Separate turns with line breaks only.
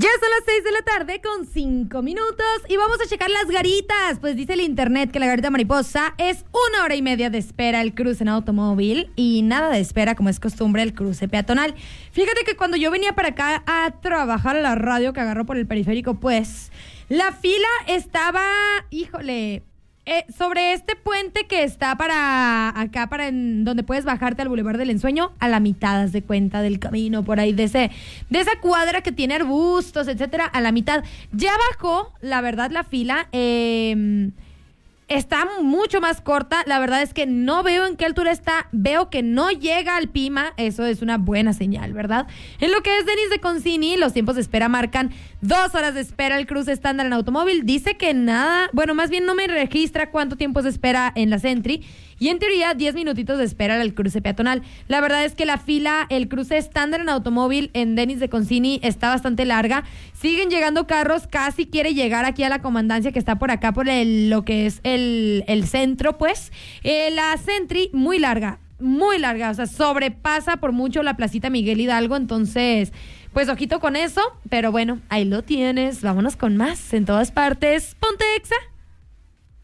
Ya son las 6 de la tarde con 5 minutos y vamos a checar las garitas. Pues dice el internet que la garita mariposa es 1 hora y media de espera el cruce en automóvil y nada de espera como es costumbre el cruce peatonal. Fíjate que cuando yo venía para acá a trabajar a la radio que agarró por el periférico, pues la fila estaba, híjole, sobre este puente que está para acá, donde puedes bajarte al Boulevard del Ensueño, a la mitad, haz de cuenta, del camino, por ahí, de esa cuadra que tiene arbustos, etcétera, a la mitad. Ya bajó, la verdad, la fila, está mucho más corta. La verdad es que no veo en qué altura está. Veo que no llega al Pima. Eso es una buena señal, ¿verdad? En lo que es Denis de Concini, los tiempos de espera marcan 2 horas de espera el cruce estándar en automóvil. Dice que nada, bueno, más bien no me registra cuánto tiempo es de espera en la Sentry. Y en teoría 10 minutitos de espera al cruce peatonal. La verdad es que la fila, el cruce estándar en automóvil en Denis de Concini está bastante larga. Siguen llegando carros, casi quiere llegar aquí a la comandancia que está por acá, por lo que es el centro, pues. La Sentry muy larga, o sea, sobrepasa por mucho la placita Miguel Hidalgo, entonces, pues ojito con eso, pero bueno, ahí lo tienes. Vámonos con más en todas partes. Ponte Exa.